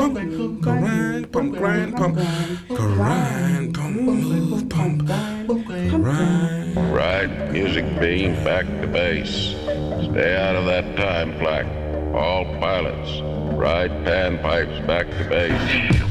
grind, pump, grind, pump, grind, pump, move, pump, grind. Ride music beam back to base. Stay out of that time flak. All pilots, ride pan pipes back to base.